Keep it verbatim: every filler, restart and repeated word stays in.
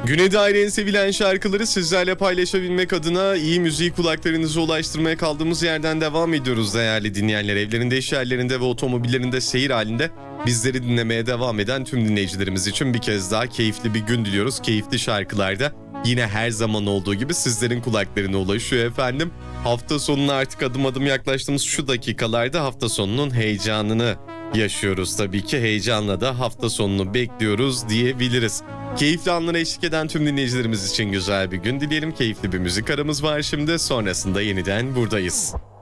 Güne dair en sevilen şarkıları sizlerle paylaşabilmek adına iyi müziği kulaklarınıza ulaştırmaya kaldığımız yerden devam ediyoruz değerli dinleyenler. Evlerinde, iş yerlerinde ve otomobillerinde seyir halinde bizleri dinlemeye devam eden tüm dinleyicilerimiz için bir kez daha keyifli bir gün diliyoruz. Keyifli şarkılarda yine her zaman olduğu gibi sizlerin kulaklarına ulaşıyor efendim. Hafta sonuna artık adım adım yaklaştığımız şu dakikalarda hafta sonunun heyecanını yaşıyoruz tabii ki. Heyecanla da hafta sonunu bekliyoruz diyebiliriz. Keyifli anlara eşlik eden tüm dinleyicilerimiz için güzel bir gün dileyelim. Keyifli bir müzik aramız var şimdi. Sonrasında yeniden buradayız.